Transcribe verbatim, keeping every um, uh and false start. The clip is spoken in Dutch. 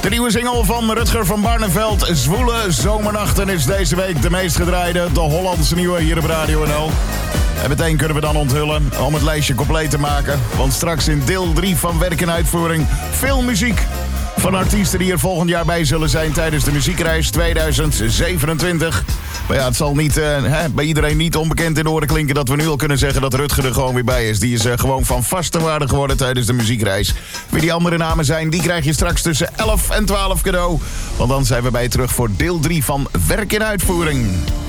De nieuwe single van Rutger van Barneveld, Zwoele Zomernachten, is deze week de meest gedraaide, de Hollandse nieuwe hier op Radio N L. En meteen kunnen we dan onthullen om het lijstje compleet te maken. Want straks in deel drie van Werk en Uitvoering veel muziek van artiesten die er volgend jaar bij zullen zijn tijdens de muziekreis tweeduizend zevenentwintig. Maar ja, het zal niet, uh, hè, bij iedereen niet onbekend in de oren klinken dat we nu al kunnen zeggen dat Rutger er gewoon weer bij is. Die is uh, gewoon van vaste waarde geworden tijdens de muziekreis. Wie die andere namen zijn, die krijg je straks tussen elf en twaalf cadeau. Want dan zijn we bij je terug voor deel drie van Werk in Uitvoering.